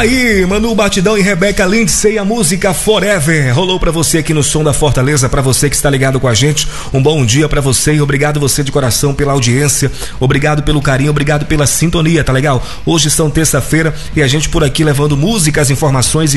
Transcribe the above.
Aí, Manu Batidão e Rebeca Lindsay, a música Forever. Rolou pra você aqui no Som da Fortaleza, pra você que está ligado com a gente. Um bom dia pra você e obrigado você de coração pela audiência. Obrigado pelo carinho, obrigado pela sintonia, tá legal? Hoje são terça-feira e a gente por aqui levando músicas, informações e